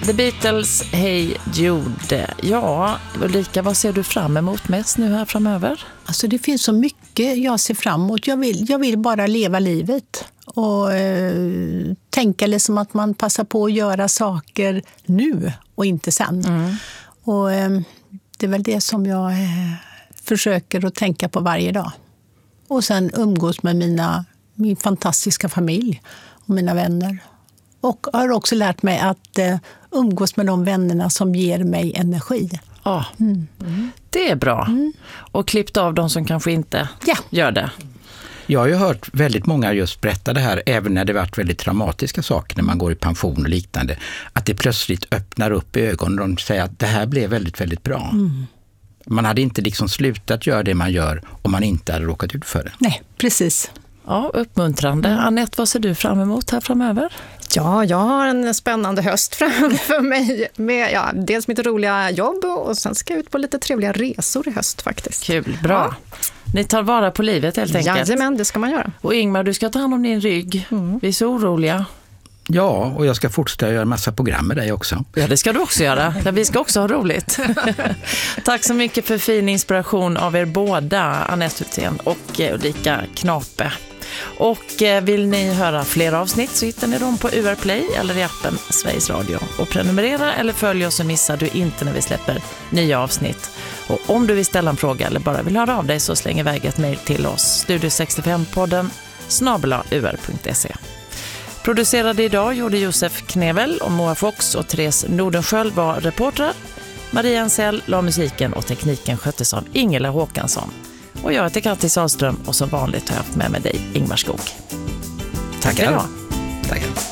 The Beatles, Hey Jude. Ja, Ulrika, vad ser du fram emot mest nu här framöver? Alltså det finns så mycket jag ser fram emot. Jag vill bara leva livet och tänka liksom att man passar på att göra saker nu och inte sen. Och det är väl det som jag försöker att tänka på varje dag. Och sen umgås med min fantastiska familj och mina vänner. Och har också lärt mig att umgås med de vännerna som ger mig energi. Ja, det är bra. Och klippt av de som kanske inte gör det. Jag har ju hört väldigt många just berätta det här, även när det varit väldigt traumatiska saker, när man går i pension och liknande, att det plötsligt öppnar upp ögonen och de säger att det här blev väldigt, väldigt bra. Man hade inte liksom slutat göra det man gör om man inte hade råkat ut för det. Nej, precis. Ja, uppmuntrande. Anette, vad ser du fram emot här framöver? Ja, jag har en spännande höst framför mig med dels mitt roliga jobb och sen ska jag ut på lite trevliga resor i höst faktiskt. Kul, bra. Ja. Ni tar vara på livet helt enkelt. Jajamän, det ska man göra. Och Ingmar, du ska ta hand om din rygg. Vi är så oroliga. Ja, och jag ska fortsätta göra en massa program med dig också. Ja, det ska du också göra. Vi ska också ha roligt. Tack så mycket för fin inspiration av er båda, Anette Hultén och Ulrika Knape. Och vill ni höra fler avsnitt så hittar ni dem på UR Play eller i appen Sveriges Radio. Och prenumerera eller följ oss så missar du inte när vi släpper nya avsnitt. Och om du vill ställa en fråga eller bara vill höra av dig så släng iväg ett mejl till oss. Studio65podden @ur.se. Producerade idag gjorde Josef Knevel och Moa Fox och Therese Nordenskjöld var reportrar. Maria Ansell la musiken och tekniken sköttes av Ingela Håkansson. Och jag heter Kattis Ahlström och som vanligt har jag haft med mig dig, Ingmar Skog. Tack idag. Tackar.